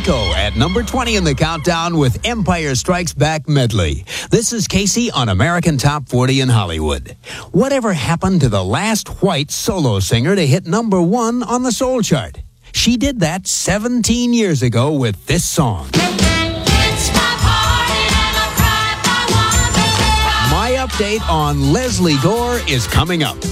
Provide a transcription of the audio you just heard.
Nico at number 20 in the countdown with Empire Strikes Back medley. This is Casey on American Top 40 in Hollywood. Whatever happened to the last white solo singer to hit number 1 on the soul chart? She did that 17 years ago with this song. My update on Leslie Gore is coming up.